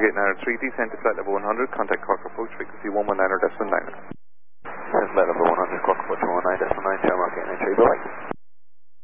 Gate 903, descend to flight level 100, contact Cork approach, frequency 119.9. Flight level 100, Cork approach 119.9, Shamrock 893, bye-bye.